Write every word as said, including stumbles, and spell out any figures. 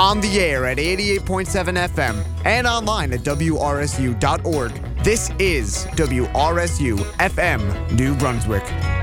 On the air at eighty-eight point seven F M and online at W R S U dot org. This is W R S U F M New Brunswick.